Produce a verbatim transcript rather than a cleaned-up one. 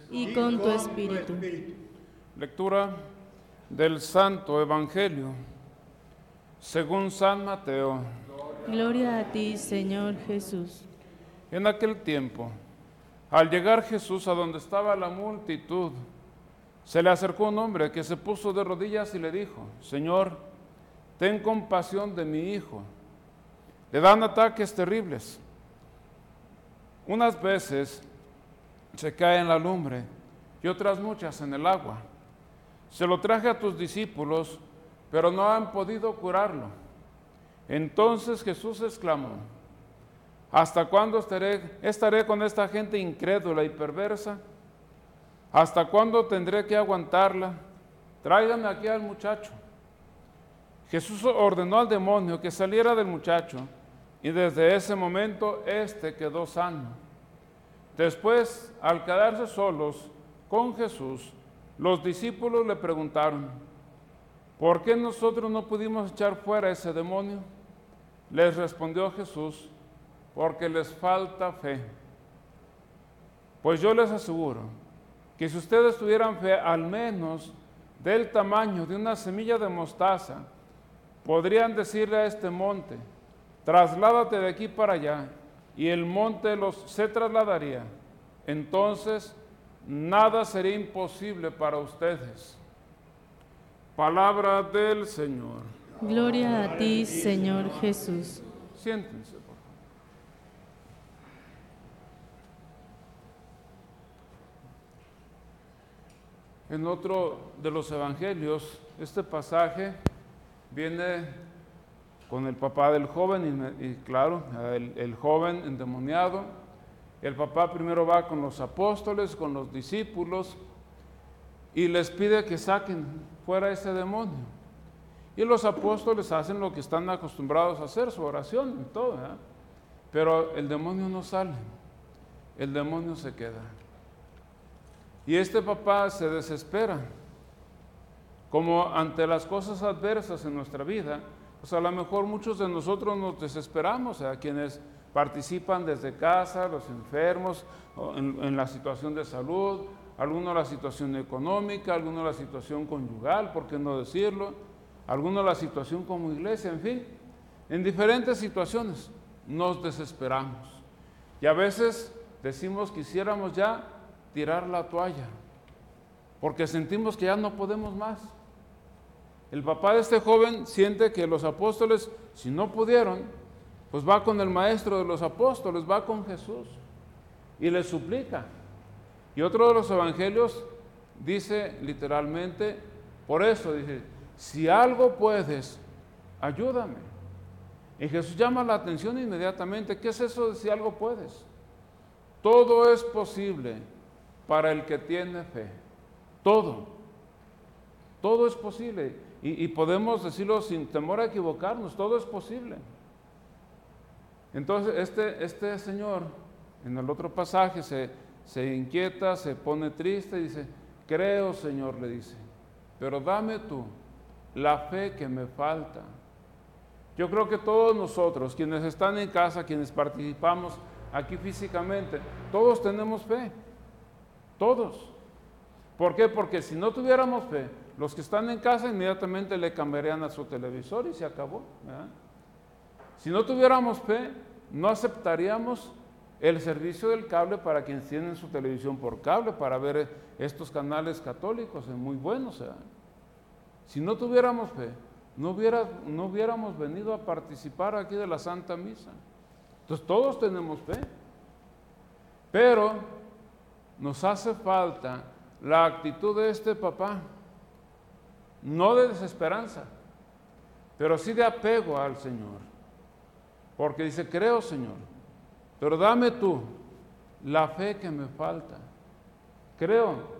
y con tu espíritu. Lectura del Santo Evangelio según San Mateo. Gloria a ti, Señor Jesús. En aquel tiempo, al llegar Jesús a donde estaba la multitud, se le acercó un hombre que se puso de rodillas y le dijo: Señor, ten compasión de mi hijo. Le dan ataques terribles. Unas veces se cae en la lumbre y otras muchas en el agua. Se lo traje a tus discípulos, pero no han podido curarlo. Entonces Jesús exclamó: ¿Hasta cuándo estaré, estaré con esta gente incrédula y perversa? ¿Hasta cuándo tendré que aguantarla? Tráigame aquí al muchacho. Jesús ordenó al demonio que saliera del muchacho, y desde ese momento éste quedó sano. Después, al quedarse solos con Jesús, los discípulos le preguntaron: ¿por qué nosotros no pudimos echar fuera ese demonio? Les respondió Jesús: porque les falta fe. Pues yo les aseguro que si ustedes tuvieran fe al menos del tamaño de una semilla de mostaza, podrían decirle a este monte: trasládate de aquí para allá, y el monte los, se trasladaría. Entonces, nada sería imposible para ustedes. Palabra del Señor. Gloria a ti, Señor Jesús. Siéntense, por favor. En otro de los evangelios, este pasaje viene con el papá del joven, y, y claro, el, el joven endemoniado. El papá primero va con los apóstoles, con los discípulos, y les pide que saquen fuera ese demonio. Y los apóstoles hacen lo que están acostumbrados a hacer, su oración y todo, ¿verdad? Pero el demonio no sale, el demonio se queda. Y este papá se desespera, como ante las cosas adversas en nuestra vida. Pues a lo mejor muchos de nosotros nos desesperamos, a quienes participan desde casa, los enfermos, en, en la situación de salud, algunos la situación económica, algunos la situación conyugal, ¿por qué no decirlo? Algunos la situación como iglesia, en fin, en diferentes situaciones nos desesperamos. Y a veces decimos quisiéramos ya tirar la toalla, porque sentimos que ya no podemos más. El papá de este joven siente que los apóstoles, si no pudieron, pues va con el maestro de los apóstoles, va con Jesús y le suplica. Y otro de los evangelios dice literalmente, por eso dice: si algo puedes, ayúdame. Y Jesús llama la atención inmediatamente. ¿Qué es eso de si algo puedes? Todo es posible para el que tiene fe. Todo. Todo es posible. Y, y podemos decirlo sin temor a equivocarnos, todo es posible. Entonces este, este señor, en el otro pasaje, se, se inquieta, se pone triste y dice: creo, Señor, le dice, pero dame tú la fe que me falta. Yo creo que todos nosotros, quienes están en casa, quienes participamos aquí físicamente, todos tenemos fe, todos. ¿Por qué? Porque si no tuviéramos fe, los que están en casa inmediatamente le cambiarían a su televisor y se acabó, ¿verdad? Si no tuviéramos fe, no aceptaríamos el servicio del cable para quienes tienen su televisión por cable, para ver estos canales católicos, muy buenos, ¿verdad? Si no tuviéramos fe, no, hubiera, no hubiéramos venido a participar aquí de la Santa Misa. Entonces todos tenemos fe, pero nos hace falta la actitud de este papá, no de desesperanza, pero sí de apego al Señor, porque dice: creo, Señor, pero dame tú la fe que me falta. Creo